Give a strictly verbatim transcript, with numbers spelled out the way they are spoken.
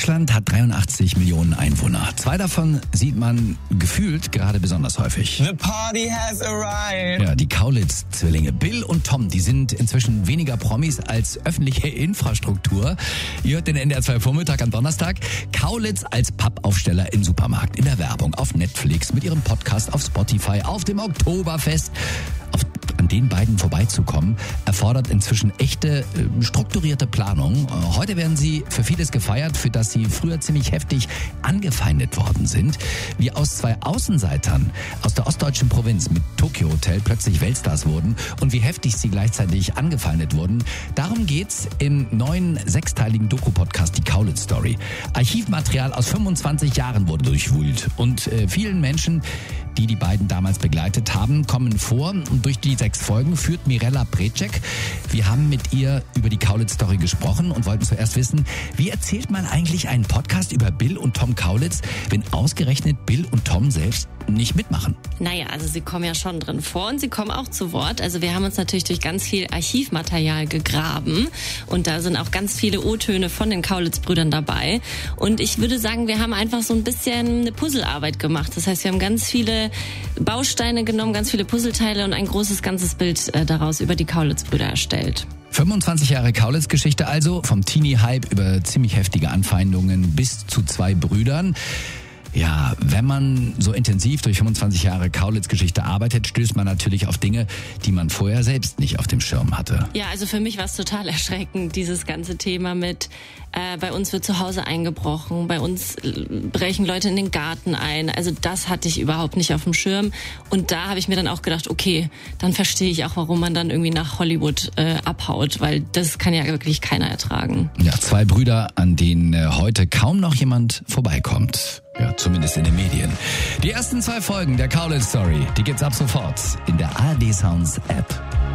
Deutschland hat dreiundachtzig Millionen Einwohner. Zwei davon sieht man gefühlt gerade besonders häufig. The party has arrived. Ja, die Kaulitz-Zwillinge Bill und Tom, die sind inzwischen weniger Promis als öffentliche Infrastruktur. Ihr hört den N D R zwei Vormittag am Donnerstag. Kaulitz als Pappaufsteller im Supermarkt, in der Werbung, auf Netflix, mit ihrem Podcast, auf Spotify, auf dem Oktoberfest. Auf, an den beiden vorbeizukommen, erfordert inzwischen echte, äh, strukturierte Planung. Äh, heute werden sie für vieles gefeiert, für das sie früher ziemlich heftig angefeindet worden sind. Wie aus zwei Außenseitern aus der ostdeutschen Provinz mit Tokyo Hotel plötzlich Weltstars wurden und wie heftig sie gleichzeitig angefeindet wurden. Darum geht's im neuen sechsteiligen Doku-Podcast Die Kaulitz Story. Archivmaterial aus fünfundzwanzig Jahren wurde durchwühlt und äh, vielen Menschen, die die beiden damals begleitet haben, kommen vor. Und durch die sechs Folgen führt Mirella Brecek. Wir haben mit ihr über die Kaulitz-Story gesprochen und wollten zuerst wissen, wie erzählt man eigentlich einen Podcast über Bill und Tom Kaulitz, wenn ausgerechnet Bill und Tom selbst nicht mitmachen? Naja, also sie kommen ja schon drin vor und sie kommen auch zu Wort. Also wir haben uns natürlich durch ganz viel Archivmaterial gegraben und da sind auch ganz viele O-Töne von den Kaulitz-Brüdern dabei. Und ich würde sagen, wir haben einfach so ein bisschen eine Puzzlearbeit gemacht. Das heißt, wir haben ganz viele Bausteine genommen, ganz viele Puzzleteile und ein großes ganzes Bild äh, daraus über die Kaulitz-Brüder erstellt. fünfundzwanzig Jahre Kaulitz-Geschichte also, vom Teenie-Hype über ziemlich heftige Anfeindungen bis zu zwei Brüdern. Ja, wenn man so intensiv durch fünfundzwanzig Jahre Kaulitz-Geschichte arbeitet, stößt man natürlich auf Dinge, die man vorher selbst nicht auf dem Schirm hatte. Ja, also für mich war es total erschreckend, dieses ganze Thema mit, äh, bei uns wird zu Hause eingebrochen, bei uns brechen Leute in den Garten ein. Also das hatte ich überhaupt nicht auf dem Schirm. Und da habe ich mir dann auch gedacht, okay, dann verstehe ich auch, warum man dann irgendwie nach Hollywood äh, abhaut, weil das kann ja wirklich keiner ertragen. Ja, zwei Brüder, an denen äh, heute kaum noch jemand vorbeikommt. Ja, zumindest in den Medien. Die ersten zwei Folgen der Kaulitz Story, die gibt's ab sofort in der A R D Sounds App.